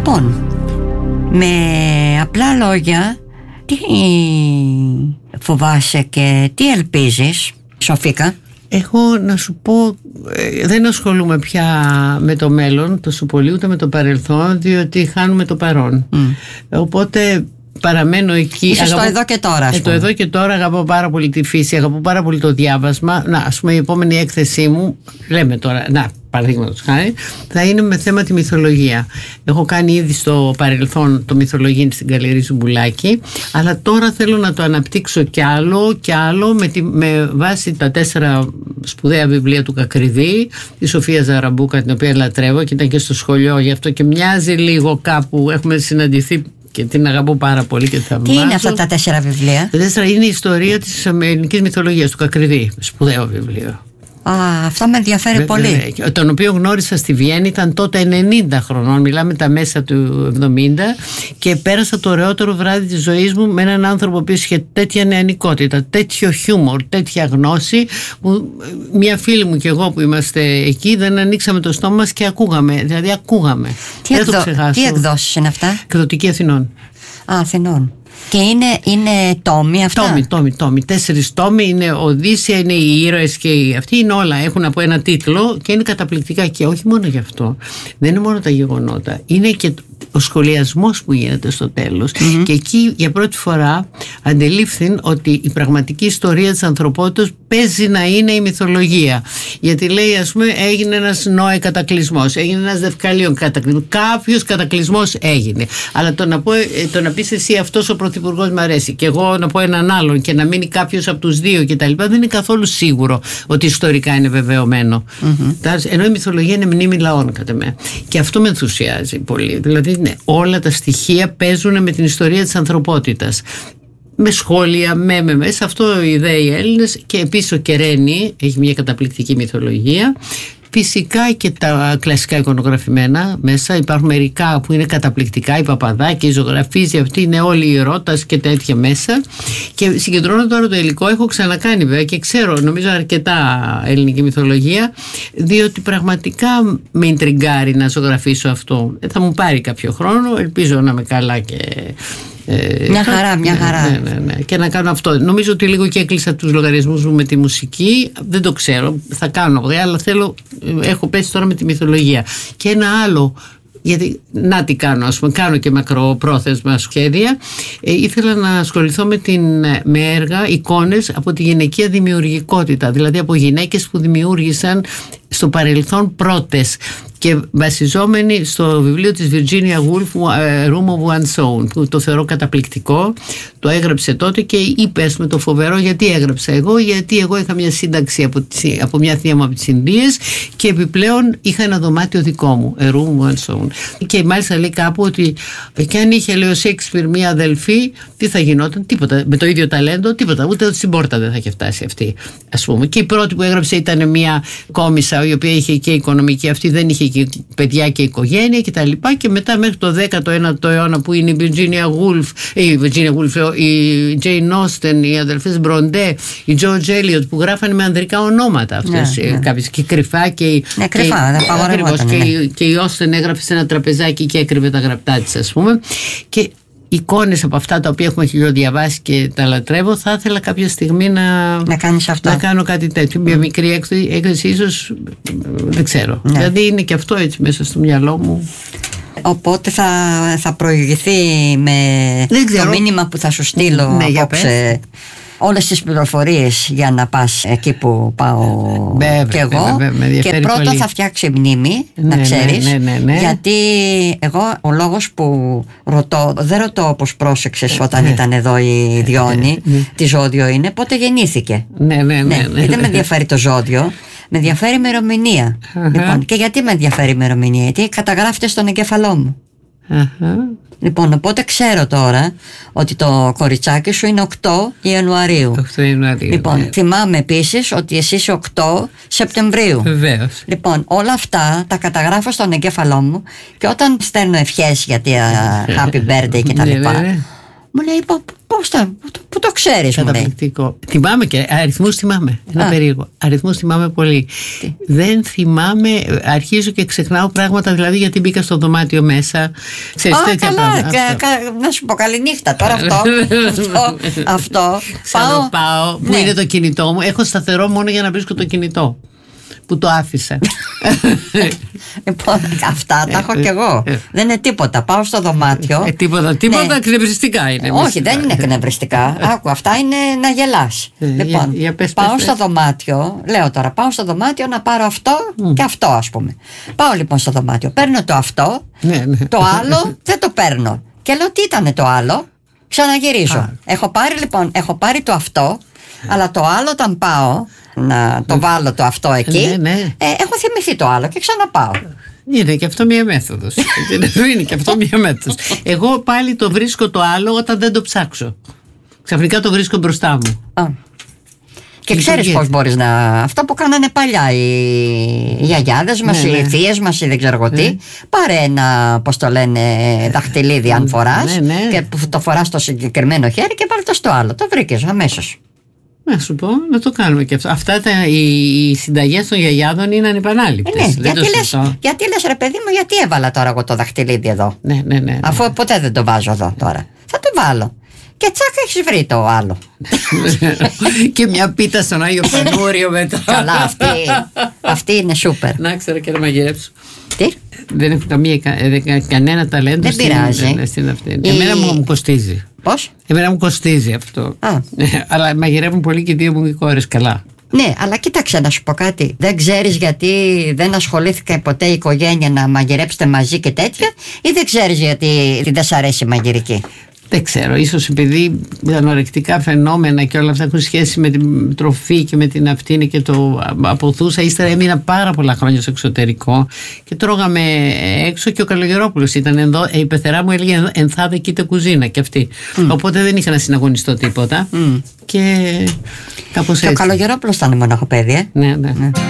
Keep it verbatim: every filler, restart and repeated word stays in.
Λοιπόν, με απλά λόγια, τι φοβάσαι και τι ελπίζεις, Σοφίκα? Εγώ να σου πω, δεν ασχολούμαι πια με το μέλλον τόσο πολύ, ούτε με το παρελθόν, διότι χάνουμε το παρόν. Mm. Οπότε παραμένω εκεί. Είσαι στο εδώ και τώρα, ας πούμε. Το εδώ και τώρα αγαπώ πάρα πολύ τη φύση, αγαπώ πάρα πολύ το διάβασμα. Να, ας πούμε, η επόμενη έκθεσή μου, λέμε τώρα, να, παραδείγματος χάρη, θα είναι με θέμα τη μυθολογία. Έχω κάνει ήδη στο παρελθόν το μυθολογία στην Γαλερί Ζουμπουλάκη, αλλά τώρα θέλω να το αναπτύξω κι άλλο κι άλλο με, τη, με βάση τα τέσσερα σπουδαία βιβλία του Κακριδί, τη Σοφία Ζαραμπούκα, την οποία λατρεύω και ήταν και στο σχολείο, γι' αυτό και μοιάζει λίγο κάπου, έχουμε συναντηθεί και την αγαπώ πάρα πολύ και θαυμάζω. Τι είναι αυτά τα τέσσερα βιβλία? Τα τέσσερα είναι η ιστορία της ελληνικής μυθολογίας του Κακριδί, σπουδαίο βιβλίο. Α, αυτό με ενδιαφέρει Βε, πολύ. Βε, τον οποίο γνώρισα στη Βιέννη, ήταν τότε ενενήντα χρονών, μιλάμε τα μέσα του εβδομήντα, και πέρασα το ωραιότερο βράδυ της ζωής μου με έναν άνθρωπο που είχε τέτοια νεανικότητα, τέτοιο χιούμορ, τέτοια γνώση, που μια φίλη μου και εγώ που είμαστε εκεί δεν ανοίξαμε το στόμα μας και ακούγαμε, δηλαδή ακούγαμε. Τι, δεν εκδο... το ξεχάσω. Τι εκδόσεις είναι αυτά? Εκδοτική Αθηνών. Α, Αθηνών. Και είναι, είναι τόμοι αυτά? Τόμοι, τόμοι, τόμοι. Τέσσερις τόμοι, είναι Οδύσσεια, είναι οι ήρωες και οι αυτοί, είναι όλα. Έχουν από ένα τίτλο και είναι καταπληκτικά. Και όχι μόνο γι' αυτό. Δεν είναι μόνο τα γεγονότα. Είναι και ο σχολιασμός που γίνεται στο τέλος. Mm-hmm. Και εκεί για πρώτη φορά αντελήφθην ότι η πραγματική ιστορία της ανθρωπότητας παίζει να είναι η μυθολογία. Γιατί λέει, ας πούμε, έγινε ένας Νόε κατακλυσμός, έγινε ένας Δευκαλίων κατακλυσμός. Κάποιος κατακλυσμός έγινε. Αλλά το να, πω, το να πεις εσύ αυτός ο πρωθυπουργός μ' αρέσει και εγώ να πω έναν άλλον και να μείνει κάποιος από τους δύο κτλ. Δεν είναι καθόλου σίγουρο ότι ιστορικά είναι βεβαιωμένο. Mm-hmm. Ενώ η μυθολογία είναι μνήμη λαών, κατά με. Και αυτό με ενθουσιάζει πολύ. Δηλαδή, ναι, όλα τα στοιχεία παίζουν με την ιστορία της ανθρωπότητας. Με σχόλια, με, με, με. Σε αυτό οι ιδέοι οι Έλληνες. Και επίσης ο Κεραίνη έχει μια καταπληκτική μυθολογία. Φυσικά και τα κλασικά εικονογραφημένα μέσα. Υπάρχουν μερικά που είναι καταπληκτικά, η Παπαδάκη, η ζωγραφίζει, αυτή είναι όλοι οι ερώτας και τέτοια μέσα. Και συγκεντρώνω τώρα το υλικό, έχω ξανακάνει βέβαια και ξέρω, νομίζω, αρκετά ελληνική μυθολογία, διότι πραγματικά με ιντριγκάρει να ζωγραφίσω αυτό. Θα μου πάρει κάποιο χρόνο, ελπίζω να είμαι καλά και. Μια χαρά, μια χαρά. Ναι, ναι, ναι. Και να κάνω αυτό. Νομίζω ότι λίγο και έκλεισα τους λογαριασμούς μου με τη μουσική. Δεν το ξέρω, θα κάνω, αλλά θέλω, έχω πέσει τώρα με τη μυθολογία. Και ένα άλλο, γιατί να τι κάνω, ας πούμε, κάνω και μακροπρόθεσμα σχέδια. Ε, ήθελα να ασχοληθώ με, την, με έργα, εικόνες από τη γυναικεία δημιουργικότητα, δηλαδή από γυναίκες που δημιούργησαν στο παρελθόν πρώτες, και βασιζόμενοι στο βιβλίο της Virginia Woolf, Room of One's Own, που το θεωρώ καταπληκτικό. Το έγραψε τότε και είπε με το φοβερό, γιατί έγραψα εγώ, γιατί εγώ είχα μια σύνταξη από, από μια θεία μου από τις Ινδίες και επιπλέον είχα ένα δωμάτιο δικό μου, A Room of One's Own. Και μάλιστα λέει κάπου ότι και αν είχε, λέει ο Σέξπιρ, μια αδελφή, τι θα γινόταν? Τίποτα. Με το ίδιο ταλέντο, τίποτα. Ούτε στην πόρτα δεν θα είχε φτάσει αυτή, ας πούμε. Και η πρώτη που έγραψε ήταν μια κόμισσα, η οποία είχε και οικονομική, αυτή δεν είχε και παιδιά και οικογένεια και τα λοιπά. Και μετά μέχρι το δέκατο ένατο αιώνα που είναι η Virginia Woolf, η Virginia Woolf, η Jane Austen, οι αδελφές Μπροντέ, η George Eliot, που γράφανε με ανδρικά ονόματα αυτές, ναι, ναι. Κάποιες, και κρυφά και, ναι, κρυφά, και, δεν ακριβώς, και, ναι. και η Austen έγραφε σε ένα τραπεζάκι και έκρυβε τα γραπτά της, ας πούμε. Και εικόνες από αυτά τα οποία έχουμε χιλιοδιαβάσει και τα λατρεύω, θα ήθελα κάποια στιγμή να, να, κάνεις αυτό. να κάνω κάτι τέτοιο. Μια μικρή έκθεση, ίσως, δεν ξέρω. Ναι. Δηλαδή είναι και αυτό έτσι μέσα στο μυαλό μου. Οπότε θα, θα προηγηθεί με το μήνυμα που θα σου στείλω, ναι, απόψε, όλες τις πληροφορίες για να πας εκεί που πάω βέβαια, και εγώ, βέβαια, βέβαια, και πρώτα πολύ. Θα φτιάξει μνήμη, ναι, να ξέρεις, ναι, ναι, ναι, ναι. Γιατί εγώ ο λόγος που ρωτώ, δεν ρωτώ όπως πρόσεξες όταν ήταν εδώ η Διόνη, τι ζώδιο είναι, πότε γεννήθηκε. Ναι, ναι, ναι, ναι, ναι, ναι. Δεν με ενδιαφέρει το ζώδιο, με ενδιαφέρει η ημερομηνία. Uh-huh. Λοιπόν, και γιατί με ενδιαφέρει η ημερομηνία? Γιατί καταγράφεται στον εγκέφαλό μου. Uh-huh. Λοιπόν, οπότε ξέρω τώρα ότι το κοριτσάκι σου είναι οκτώ Ιανουαρίου. οκτώ Ιανουαρίου. Λοιπόν, ναι. Θυμάμαι επίσης ότι εσύ είσαι οκτώ Σεπτεμβρίου. Βεβαίως. Λοιπόν, όλα αυτά τα καταγράφω στον εγκέφαλό μου και όταν στέλνω ευχές για τη uh, happy birthday και τα λοιπά, μου λέει, Πώς τα, που το ξέρεις, μου λέει. Καταπληκτικό. Θυμάμαι και αριθμούς θυμάμαι. Ένα περίεργο. Αριθμούς θυμάμαι πολύ. Τι? Δεν θυμάμαι, αρχίζω και ξεχνάω πράγματα, δηλαδή γιατί μπήκα στο δωμάτιο μέσα. Ξέρεις, Α, τέτοια καλά, πράγματα. κα, κα, να σου πω καληνύχτα τώρα αυτό. αυτό, αυτό. Πάω, πάω, που ναι. είναι το κινητό μου. Έχω σταθερό μόνο για να βρίσκω το κινητό. Που το άφησα. Λοιπόν, αυτά τα έχω κι εγώ. Δεν είναι τίποτα. Πάω στο δωμάτιο. Ε, τίποτα, τίποτα, ναι. Εκνευριστικά είναι. Όχι, δεν είναι εκνευριστικά. Άκου, αυτά είναι να γελάς. Ε, λοιπόν, για, για πες, πάω πες, στο πες. δωμάτιο. Λέω τώρα, πάω στο δωμάτιο να πάρω αυτό mm. και αυτό, ας πούμε. Πάω λοιπόν στο δωμάτιο. Παίρνω το αυτό. Ναι, ναι. Το άλλο δεν το παίρνω. Και λέω, τι ήταν το άλλο. Ξαναγυρίζω. Α. Έχω πάρει λοιπόν, έχω πάρει το αυτό. Αλλά το άλλο όταν πάω να το βάλω το αυτό εκεί, ναι, ναι. Ε, έχω θυμηθεί το άλλο και ξαναπάω. Είναι και αυτό μία μέθοδος. Είναι και αυτό μία μέθοδος. Εγώ πάλι το βρίσκω το άλλο όταν δεν το ψάξω. Ξαφνικά το βρίσκω μπροστά μου. Α. Και ξέρεις πώς μπορείς να... Αυτό που κάνανε παλιά οι, οι γιαγιάδες μας, ναι, οι ναι. θείες μας, ή δεν ξέρω εγώ τι. Ναι. Πάρε ένα, πώς το λένε, δαχτυλίδι αν φοράς, ναι, ναι. και το φοράς στο συγκεκριμένο χέρι και βάλει το στο άλλο. Το βρήκες αμέσως. Να σου πω, να το κάνουμε και αυτό. Αυτά τα, οι, οι συνταγές των γιαγιάδων είναι ανεπανάληπτες. Ε, ναι, γιατί, λες, γιατί λες ρε παιδί μου, γιατί έβαλα τώρα εγώ το δαχτυλίδι εδώ. Ναι, ναι, ναι, ναι. Αφού ποτέ δεν το βάζω εδώ τώρα. Θα το βάλω. Και τσάκα έχεις βρει το άλλο. Και μια πίτα στον Άγιο Φανούριο μετά. Καλά, αυτή, αυτή είναι σούπερ. Να ξέρω και να μαγειρέψω. Τι? Δεν έχω καμία, κανένα ταλέντο. Δεν στην, πειράζει. Στην αυτή. Η... Εμένα μου, μου κοστίζει. Πώς? Εμένα μου κοστίζει αυτό. Αλλά μαγειρεύουν πολύ και δύο μου οι κόρες καλά. Ναι, αλλά κοίταξε να σου πω κάτι. Δεν ξέρεις γιατί δεν ασχολήθηκα ποτέ η οικογένεια να μαγειρέψετε μαζί και τέτοια, ή δεν ξέρεις γιατί δεν σ' αρέσει η μαγειρική? Δεν ξέρω, ίσως επειδή τα ανορεκτικά φαινόμενα και όλα αυτά έχουν σχέση με την τροφή και με την αυτήν και το αποθούσα. Ύστερα έμεινα πάρα πολλά χρόνια στο εξωτερικό και τρώγαμε έξω και ο Καλογερόπουλος ήταν εδώ. Η πεθερά μου έλεγε ενθάδε κοίτα κουζίνα και αυτή. Mm. Οπότε δεν είχα να συναγωνιστώ τίποτα. Mm. Και κάπως έτσι. Και ο Καλογερόπουλος ήταν μοναχοπέδι, ε? Ναι, ναι. ναι.